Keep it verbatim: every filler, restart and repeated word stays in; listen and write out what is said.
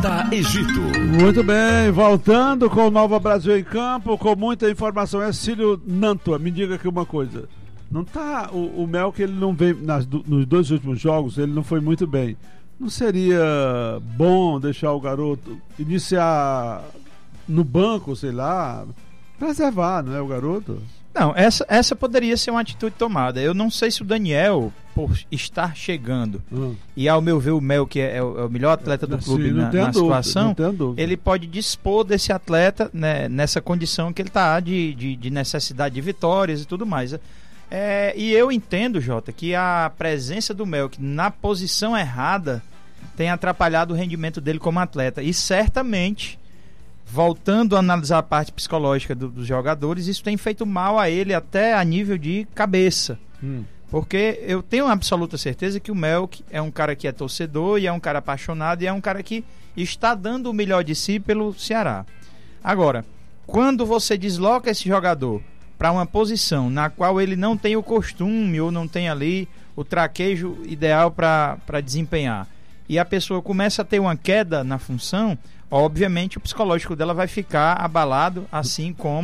Porta Egito. Muito bem, voltando com o Nova Brasil em campo, com muita informação. É Cílio Nantua, me diga aqui uma coisa. Não tá, o, o Melk, ele não vem, nas, nos dois últimos jogos, ele não foi muito bem. Não seria bom deixar o garoto iniciar no banco, sei lá, preservar, não é, o garoto? Não, essa, essa poderia ser uma atitude tomada. Eu não sei se o Daniel, por estar chegando, hum. e ao meu ver o Melk é, é o melhor atleta do clube Sim, na, na dúvida, situação, ele pode dispor desse atleta, né, nessa condição que ele está de, de, de necessidade de vitórias e tudo mais. É, e eu entendo, Jota, que a presença do Melk na posição errada tem atrapalhado o rendimento dele como atleta. E certamente, voltando a analisar a parte psicológica do, dos jogadores, isso tem feito mal a ele até a nível de cabeça. Hum. Porque eu tenho absoluta certeza que o Melk é um cara que é torcedor e é um cara apaixonado e é um cara que está dando o melhor de si pelo Ceará. Agora, quando você desloca esse jogador para uma posição na qual ele não tem o costume ou não tem ali o traquejo ideal para desempenhar, e a pessoa começa a ter uma queda na função, obviamente o psicológico dela vai ficar abalado, assim como